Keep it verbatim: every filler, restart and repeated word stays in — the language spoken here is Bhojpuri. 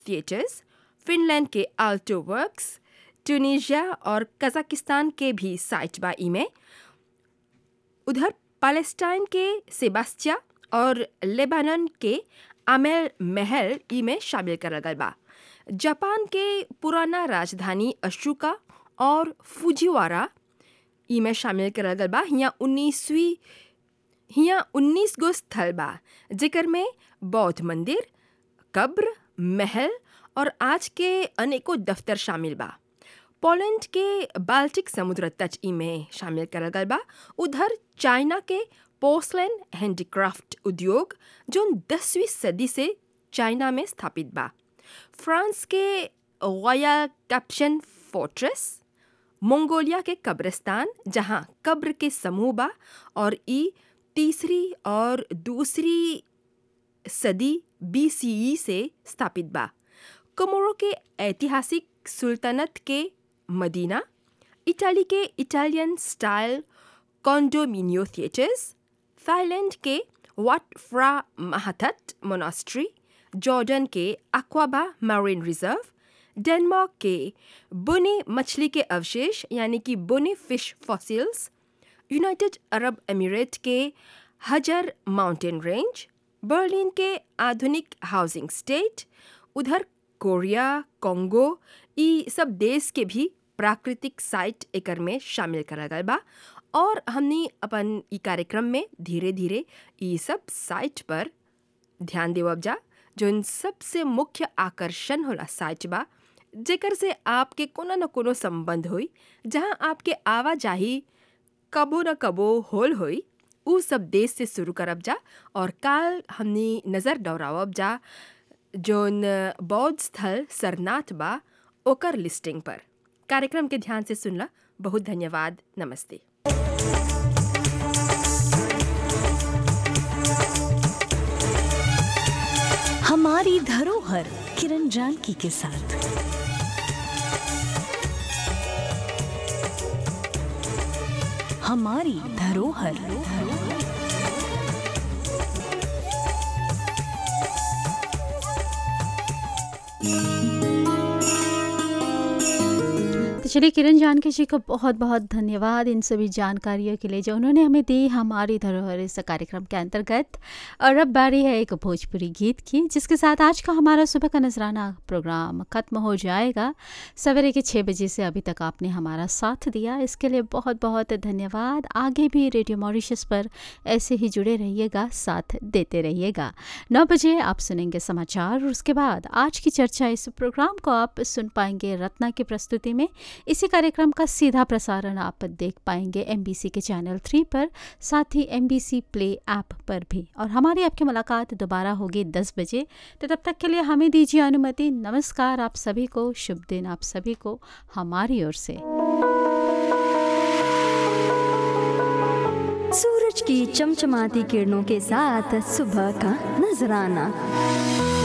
थिएटर्स, फिनलैंड के आल्टो वर्क्स, ट्यूनीशिया और कजाकिस्तान के भी साइट बा इमे। उधर पैलेस्टाइन के सेबास्टिया और लेबानन के आमेल महल इमे शामिल करल गल बा। जापान के पुराना राजधानी अशोका और फुजिवारा इमे शामिल करल गल बा। हियां उन्नीसवीं हियां उन्नीस गो स्थल बा जेकर में बौद्ध मंदिर, कब्र, महल और आज के अनेकों दफ्तर शामिल बा। पोलैंड के बाल्टिक समुद्र तट में शामिल करल गल बा। उधर चाइना के पोर्सलैन हैंडीक्राफ्ट उद्योग जो दसवीं सदी से चाइना में स्थापित बा। फ्रांस के रॉयल कैप्शन फोर्ट्रेस, मंगोलिया के कब्रिस्तान जहां कब्र के समूह बा और ई तीसरी और दूसरी सदी बीसीई से स्थापित बा। कोमोरो के ऐतिहासिक सुल्तानत के मदीना, इटाली के इटालियन स्टाइल कॉन्डोमिनियो थिएटर्स, थाईलैंड के वाट फ्रा महाथट मोनास्ट्री, जॉर्डन के अक्वाबा मैरीन रिजर्व, डेनमार्क के बुने मछली के अवशेष यानी कि बुने फिश फॉसिल्स, यूनाइटेड अरब अमीरात के हजर माउंटेन रेंज, बर्लिन के आधुनिक हाउसिंग स्टेट। उधर कोरिया, कोंगो ई सब देश के भी प्राकृतिक साइट एकर में शामिल करल गल बा और हमनी अपन ई कार्यक्रम में धीरे धीरे ई सब साइट पर ध्यान देवब जा जोन सबसे मुख्य आकर्षण होला साइट बा जेकर से आपके कोनो न कोनो संबंध होई, जहां आपके आवाजाही कबो न कबो होल होई। उ सब देश से शुरू करब जा और काल हमनी नज़र दौड़ावब जा जोन बौद्ध स्थल सरनाथ बा ओकर लिस्टिंग पर। कार्यक्रम के ध्यान से सुनला, बहुत धन्यवाद। नमस्ते। हमारी धरोहर किरण जानकी के साथ। हमारी धरोहर। चलिए, किरण जानकी जी को बहुत बहुत धन्यवाद इन सभी जानकारियों के लिए जो उन्होंने हमें दी हमारी धरोहर इस कार्यक्रम के अंतर्गत। और अब बारी है एक भोजपुरी गीत की, जिसके साथ आज का हमारा सुबह का नजराना प्रोग्राम ख़त्म हो जाएगा। सवेरे के छः बजे से अभी तक आपने हमारा साथ दिया, इसके लिए बहुत बहुत धन्यवाद। आगे भी रेडियो मॉरिशस पर ऐसे ही जुड़े रहिएगा, साथ देते रहिएगा। नौ बजे आप सुनेंगे समाचार और उसके बाद आज की चर्चा। इस प्रोग्राम को आप सुन पाएंगे रत्ना की प्रस्तुति में। इसी कार्यक्रम का सीधा प्रसारण आप देख पाएंगे एमबीसी के चैनल थ्री पर, साथ ही एमबीसी प्ले ऐप पर भी। और हमारी आपकी मुलाकात दोबारा होगी दस बजे। तो तब तक के लिए हमें दीजिए अनुमति। नमस्कार आप सभी को, शुभ दिन आप सभी को हमारी ओर से। सूरज की चमचमाती किरणों के साथ सुबह का नजराना।